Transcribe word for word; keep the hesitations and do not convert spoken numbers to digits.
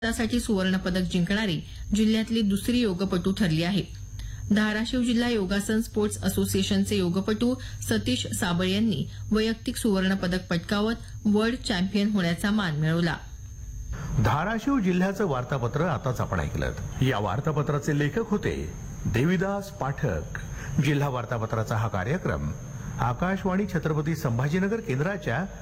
साठी सुवर्ण पदक जिंकणारी जिल्ह्यातली दुसरी योगपटू ठरली आहे. धाराशिव जिल्हा योगासन स्पोर्ट्स असोसिएशनचे योगपटू सतीश साबळे यांनी वैयक्तिक सुवर्ण पदक पटकावत वर्ल्ड चॅम्पियन होण्याचा मान मिळवला. धाराशिव जिल्ह्याचं वार्तापत्र आताच आपण ऐकलं. या वार्तापत्राचे लेखक होते देविदास पाठक. जिल्हा वार्तापत्राचा हा कार्यक्रम आकाशवाणी छत्रपती संभाजीनगर केंद्राच्या